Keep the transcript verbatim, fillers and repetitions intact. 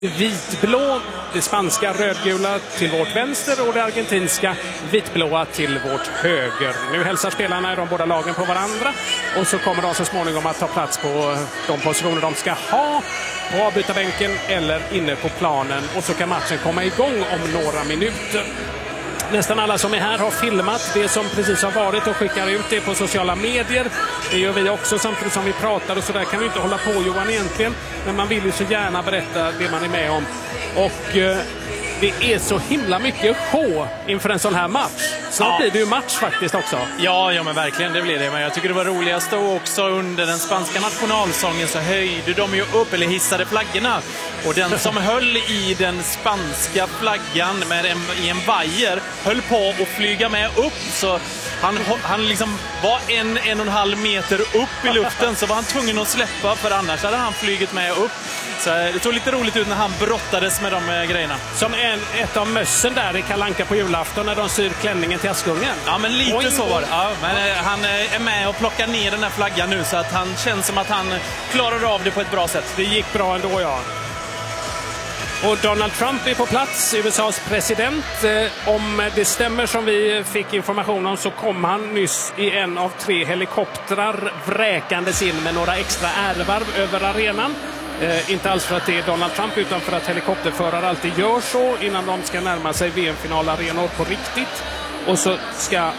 Vitblå, det spanska rödgula till vårt vänster och det argentinska vitblåa till vårt höger. Nu hälsar spelarna i de båda lagen på varandra och så kommer de så småningom att ta plats på de positioner de ska ha på avbytarbänken eller inne på planen, och så kan matchen komma igång om några minuter. Nästan alla som är här har filmat det som precis har varit och skickar ut det på sociala medier. Det gör vi också samtidigt som vi pratar, och så där kan vi inte hålla på, Johan, egentligen. Men man vill ju så gärna berätta det man är med om. Och eh, det är så himla mycket show inför en sån här match. Snart ja. blir det ju match faktiskt också. Ja, ja, men verkligen, det blir det. Men jag tycker det var roligast också under den spanska nationalsången så höjde de ju upp, eller hissade flaggorna. Och den som höll i den spanska flaggan med en, i en vajer höll på att flyga med upp. Så han, han liksom var en, en och en halv meter upp i luften, så var han tvungen att släppa, för annars hade han flygit med upp. Så det såg lite roligt ut när han brottades med de eh, grejerna. Som en, ett av mössen där i Kalle Anka på julafton när de syr klänningen till Askungen. Ja, men lite Oj. så var det. Ja, men eh, han eh, är med och plockar ner den här flaggan nu, så att han känns som att han klarar av det på ett bra sätt. Det gick bra ändå, ja. Och Donald Trump är på plats, U S A:s president. Eh, om det stämmer som vi fick information om, så kom han nyss i en av tre helikoptrar vräkandes in med några extra ärvarv över arenan. Eh, inte alls för att det är Donald Trump, utan för att helikopterförare alltid gör så innan de ska närma sig V M-finalarenor på riktigt. Och så ska